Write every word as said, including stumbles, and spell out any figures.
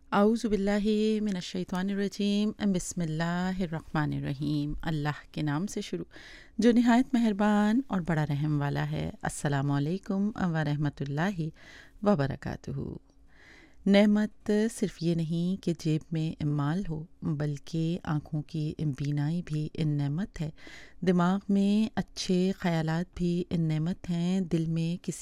आऊज़ु बिल्लाहि मिनश्शैतानिर्रजीम बिस्मिल्लाहिर्रहमानिर्रहीम। अल्लाह के नाम से शुरू जो निहायत मेहरबान और बड़ा रहम वाला है। अस्सलामु अलैकुम व रहमतुल्लाहि व बरकातुहू। नेमत सिर्फ़ ये नहीं कि जेब में माल हो, बल्कि आँखों की बीनाई भी इन नेमत है। दिमाग में अच्छे ख़यालात भी इन नेमत हैं। दिल में किसी